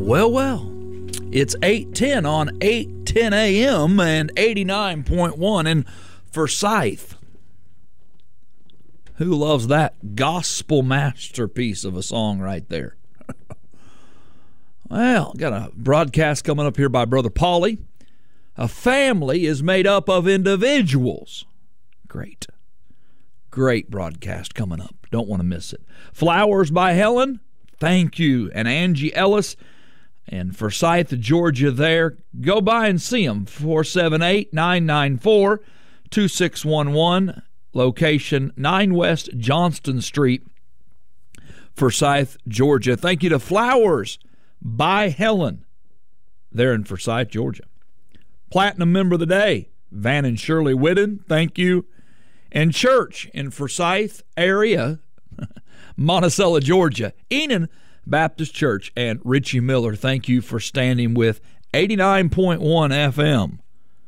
Well, it's 8:10 on 8:10 a.m. and 89.1 in Forsyth. Who loves that gospel masterpiece of a song right there? Well, got a broadcast coming up here by Brother Paulie. A family is made up of individuals. Great broadcast coming up. Don't want to miss it. Flowers by Helen. Thank you. And Angie Ellis in Forsyth, Georgia there. Go by and see them. 478-994-2611. Location 9 West Johnston Street, Forsyth, Georgia. Thank you to Flowers by Helen there in Forsyth, Georgia. Platinum Member of the Day, Van and Shirley Whitten. Thank you. And Church in Forsyth area, Monticello, Georgia. Enon Baptist Church and Richie Miller, thank you for standing with 89.1 FM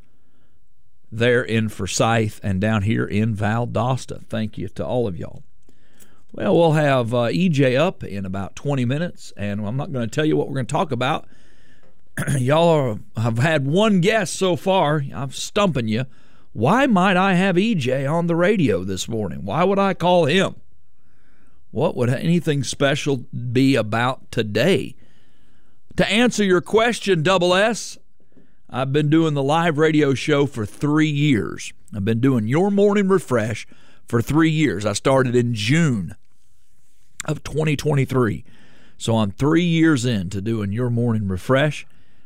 there in Forsyth and down here in Valdosta. Thank you to all of y'all. Well, we'll have EJ up in about 20 minutes, and I'm not going to tell you what we're going to talk about. Y'all have had one guess so far. I'm stumping you. Why might I have EJ on the radio this morning? Why would I call him? What would anything special be about today? To answer your question, Double S, I've been doing the live radio show for 3 years. I've been doing Your Morning Refresh for 3 years. I started in June of 2023. So I'm 3 years into doing Your Morning Refresh.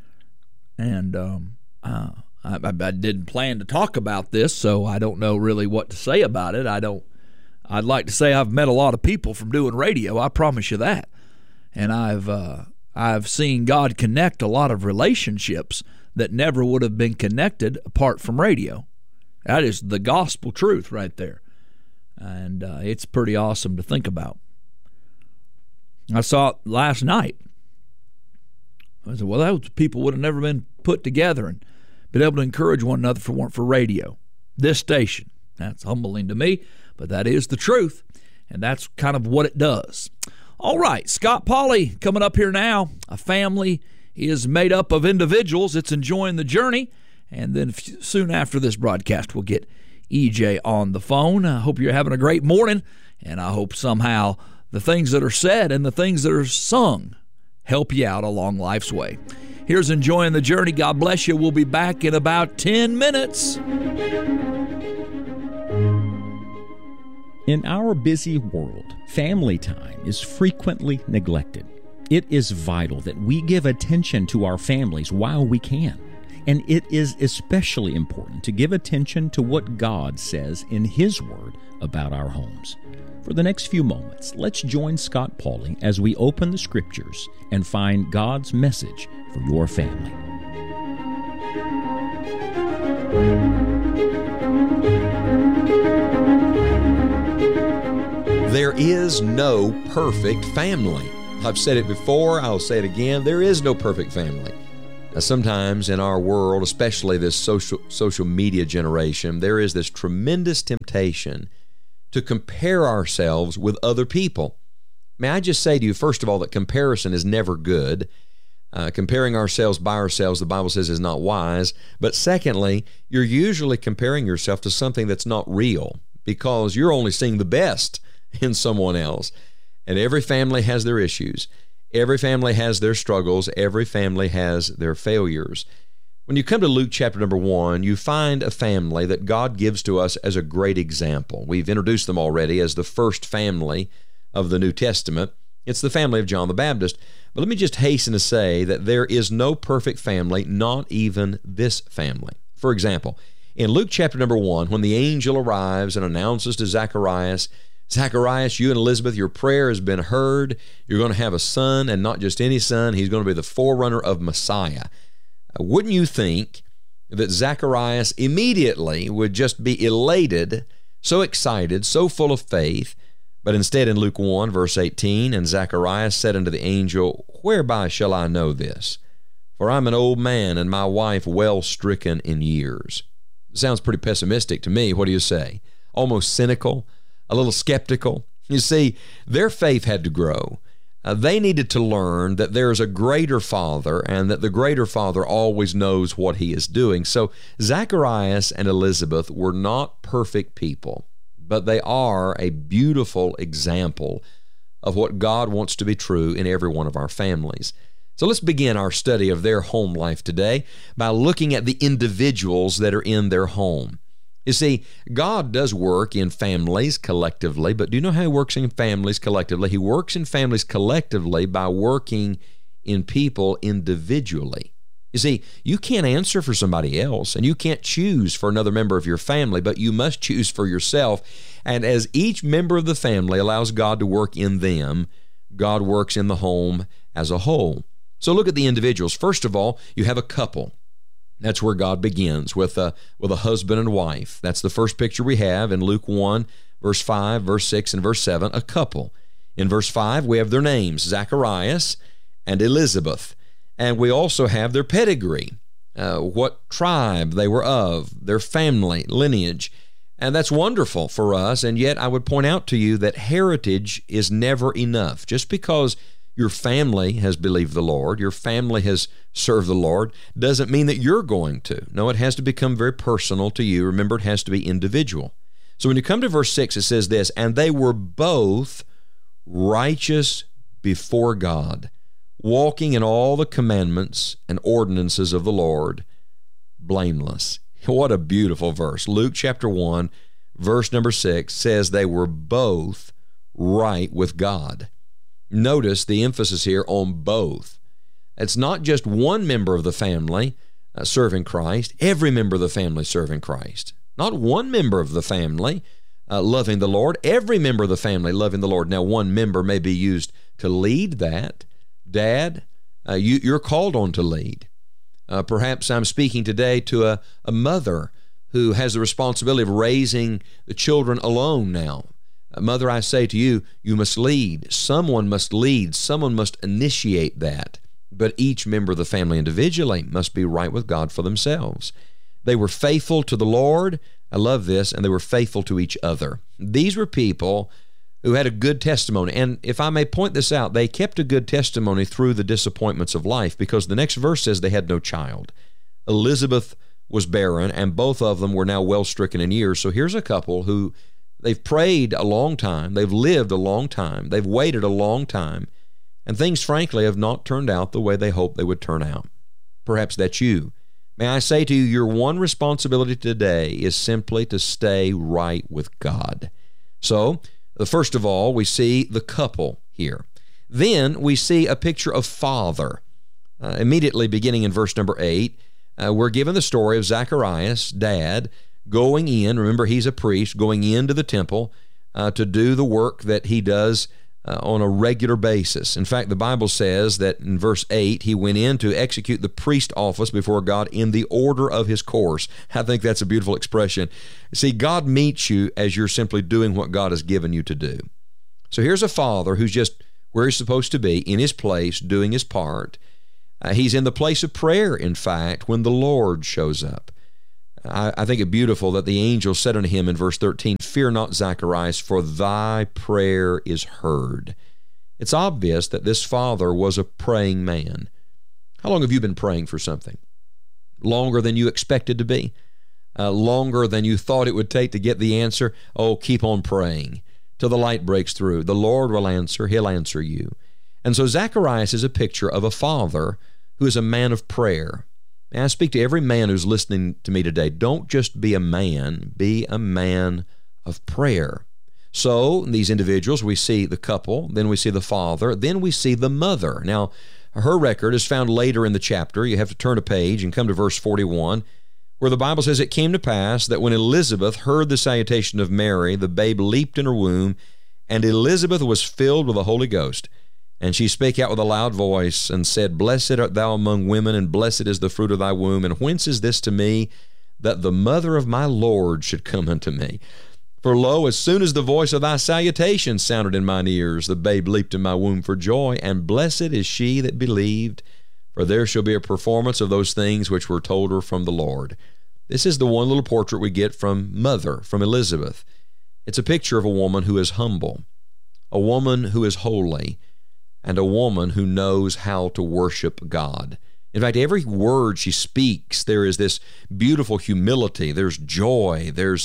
And I didn't plan to talk about this, so I don't know really what to say about it. I'd like to say I've met a lot of people from doing radio. I promise you that. And I've seen God connect a lot of relationships that never would have been connected apart from radio. That is the gospel truth right there. And it's pretty awesome to think about. I saw it last night. I said, well, those people would have never been put together and been able to encourage one another if it weren't for radio. This station. That's humbling to me, but that is the truth, and that's kind of what it does. All right, Scott Paulie coming up here now. A family is made up of individuals. It's enjoying the journey, and then soon after this broadcast, we'll get EJ on the phone. I hope you're having a great morning, and I hope somehow the things that are said and the things that are sung help you out along life's way. Here's Enjoying the Journey. God bless you. We'll be back in about 10 minutes. In our busy world, family time is frequently neglected. It is vital that we give attention to our families while we can. And it is especially important to give attention to what God says in His Word about our homes. For the next few moments, let's join Scott Paulie as we open the Scriptures and find God's message for your family. There is no perfect family. I've said it before, I'll say it again. There is no perfect family. Now, sometimes in our world, especially this social media generation, there is this tremendous temptation to compare ourselves with other people. May I just say to you, first of all, that comparison is never good. Comparing ourselves by ourselves, the Bible says, is not wise. But secondly, you're usually comparing yourself to something that's not real because you're only seeing the best in someone else. And every family has their issues. Every family has their struggles. Every family has their failures. When you come to Luke chapter number 1, you find a family that God gives to us as a great example. We've introduced them already as the first family of the New Testament. It's the family of John the Baptist. But let me just hasten to say that there is no perfect family, not even this family. For example, in Luke chapter number 1, when the angel arrives and announces to Zacharias, Zacharias, you and Elizabeth, your prayer has been heard. You're going to have a son, and not just any son. He's going to be the forerunner of Messiah. Wouldn't you think that Zacharias immediately would just be elated, so excited, so full of faith? But instead in Luke 1, verse 18, and Zacharias said unto the angel, whereby shall I know this? For I'm an old man, and my wife well stricken in years. Sounds pretty pessimistic to me. What do you say? Almost cynical, a little skeptical. You see, their faith had to grow. They needed to learn that there is a greater Father and that the greater Father always knows what he is doing. So Zacharias and Elizabeth were not perfect people, but they are a beautiful example of what God wants to be true in every one of our families. So let's begin our study of their home life today by looking at the individuals that are in their home. You see, God does work in families collectively, but do you know how he works in families collectively? He works in families collectively by working in people individually. You see, you can't answer for somebody else, and you can't choose for another member of your family, but you must choose for yourself. And as each member of the family allows God to work in them, God works in the home as a whole. So look at the individuals. First of all, you have a couple. That's where God begins with a husband and wife. That's the first picture we have in Luke 1, verse 5, verse 6, and verse 7, a couple. In verse 5, we have their names, Zacharias and Elizabeth. And we also have their pedigree, what tribe they were of, their family, lineage. And that's wonderful for us. And yet I would point out to you that heritage is never enough. Just because your family has believed the Lord, your family has served the Lord, doesn't mean that you're going to. No, it has to become very personal to you. Remember, it has to be individual. So when you come to verse 6, it says this, and they were both righteous before God, walking in all the commandments and ordinances of the Lord, blameless. What a beautiful verse. Luke chapter 1, verse number 6 says they were both right with God. Notice the emphasis here on both. It's not just one member of the family serving Christ, every member of the family serving Christ. Not one member of the family loving the Lord, every member of the family loving the Lord. Now, one member may be used to lead that. Dad, you're called on to lead. Perhaps I'm speaking today to a mother who has the responsibility of raising the children alone now. Mother, I say to you, you must lead. Someone must lead. Someone must initiate that. But each member of the family individually must be right with God for themselves. They were faithful to the Lord. I love this. And they were faithful to each other. These were people who had a good testimony. And if I may point this out, they kept a good testimony through the disappointments of life, because the next verse says they had no child. Elizabeth was barren, and both of them were now well stricken in years. So here's a couple who they've prayed a long time, they've lived a long time, they've waited a long time, and things, frankly, have not turned out the way they hoped they would turn out. Perhaps that's you. May I say to you, your one responsibility today is simply to stay right with God. So, first of all, we see the couple here. Then we see a picture of father. Immediately beginning in verse number 8, we're given the story of Zacharias, dad, going in. Remember, he's a priest, going into the temple to do the work that he does on a regular basis. In fact, the Bible says that in verse 8, he went in to execute the priest office before God in the order of his course. I think that's a beautiful expression. See, God meets you as you're simply doing what God has given you to do. So here's a father who's just where he's supposed to be, in his place, doing his part. He's in the place of prayer, in fact, when the Lord shows up. I think it beautiful that the angel said unto him in verse 13, "Fear not, Zacharias, for thy prayer is heard." It's obvious that this father was a praying man. How long have you been praying for something? Longer than you expected to be? Longer than you thought it would take to get the answer? Oh, keep on praying till the light breaks through. The Lord will answer. He'll answer you. And so Zacharias is a picture of a father who is a man of prayer. And I speak to every man who's listening to me today. Don't just be a man of prayer. So these individuals, we see the couple, then we see the father, then we see the mother. Now, her record is found later in the chapter. You have to turn a page and come to verse 41, where the Bible says, "It came to pass that when Elizabeth heard the salutation of Mary, the babe leaped in her womb, and Elizabeth was filled with the Holy Ghost. And she spake out with a loud voice and said, Blessed art thou among women, and blessed is the fruit of thy womb. And whence is this to me, that the mother of my Lord should come unto me? For lo, as soon as the voice of thy salutation sounded in mine ears, the babe leaped in my womb for joy. And blessed is she that believed, for there shall be a performance of those things which were told her from the Lord." This is the one little portrait we get from mother, from Elizabeth. It's a picture of a woman who is humble, a woman who is holy, and a woman who knows how to worship God. In fact, every word she speaks, there is this beautiful humility. There's joy. There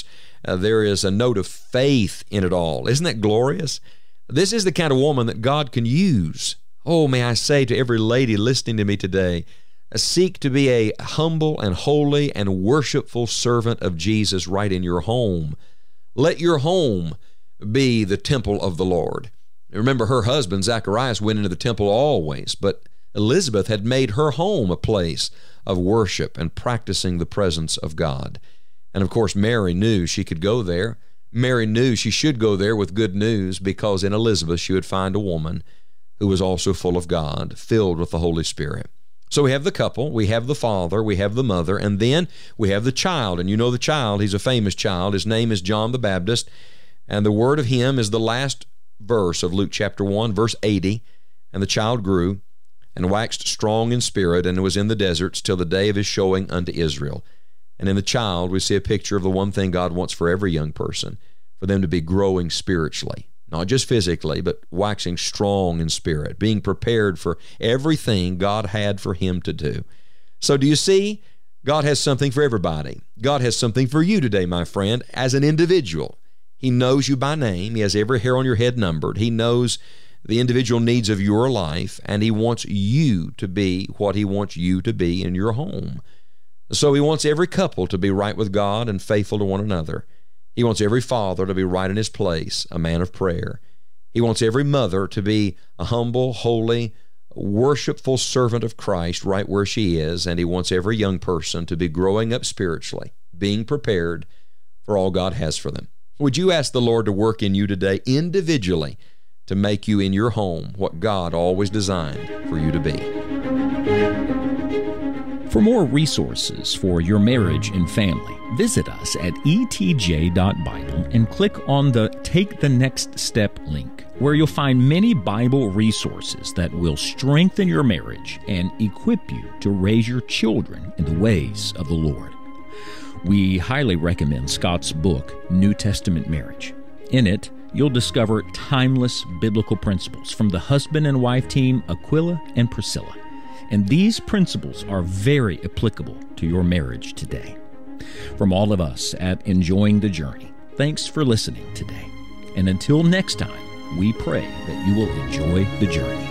is a note of faith in it all. Isn't that glorious? This is the kind of woman that God can use. Oh, may I say to every lady listening to me today, seek to be a humble and holy and worshipful servant of Jesus right in your home. Let your home be the temple of the Lord. Remember, her husband, Zacharias, went into the temple always, but Elizabeth had made her home a place of worship and practicing the presence of God. And of course, Mary knew she could go there. Mary knew she should go there with good news, because in Elizabeth she would find a woman who was also full of God, filled with the Holy Spirit. So we have the couple, we have the father, we have the mother, and then we have the child. And you know the child, he's a famous child. His name is John the Baptist, and the word of him is the last verse of Luke chapter 1, verse 80. And the child grew and waxed strong in spirit, and was in the deserts till the day of his showing unto Israel. And in the child we see a picture of the one thing God wants for every young person, for them to be growing spiritually, not just physically, but waxing strong in spirit, being prepared for everything God had for him to do. So do you see? God has something for everybody. God has something for you today, my friend, as an individual. He knows you by name. He has every hair on your head numbered. He knows the individual needs of your life, and he wants you to be what he wants you to be in your home. So he wants every couple to be right with God and faithful to one another. He wants every father to be right in his place, a man of prayer. He wants every mother to be a humble, holy, worshipful servant of Christ right where she is, and he wants every young person to be growing up spiritually, being prepared for all God has for them. Would you ask the Lord to work in you today individually to make you in your home what God always designed for you to be? For more resources for your marriage and family, visit us at etj.bible and click on the Take the Next Step link, where you'll find many Bible resources that will strengthen your marriage and equip you to raise your children in the ways of the Lord. We highly recommend Scott's book, New Testament Marriage. In it, you'll discover timeless biblical principles from the husband and wife team Aquila and Priscilla. And these principles are very applicable to your marriage today. From all of us at Enjoying the Journey, thanks for listening today. And until next time, we pray that you will enjoy the journey.